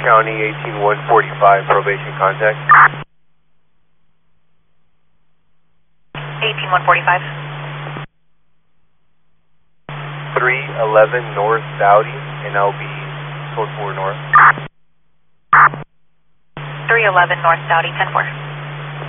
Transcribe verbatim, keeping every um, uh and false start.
County, eighteen one forty-five, probation contact. eighteen one forty-five. three eleven North Saudi, and I'll be code four North. three eleven North Saudi, ten four.